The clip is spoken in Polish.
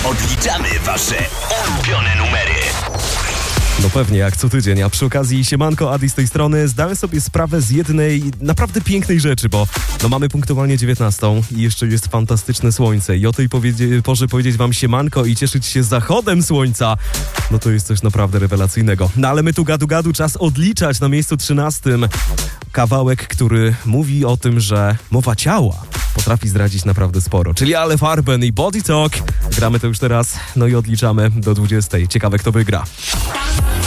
Odliczamy wasze ulubione numery. No pewnie, jak co tydzień, a przy okazji siemanko, Adi z tej strony. Zdałem sobie sprawę z jednej naprawdę pięknej rzeczy, bo mamy punktualnie 19 i jeszcze jest fantastyczne słońce i o tej porze powiedzieć wam siemanko i cieszyć się zachodem słońca, no to jest coś naprawdę rewelacyjnego. No ale my tu gadu, czas odliczać. Na miejscu 13 kawałek, który mówi o tym, że mowa ciała potrafi zdradzić naprawdę sporo, czyli Ale Farben i Body Talk. Gramy to już teraz, no i odliczamy do 20. Ciekawe, kto wygra.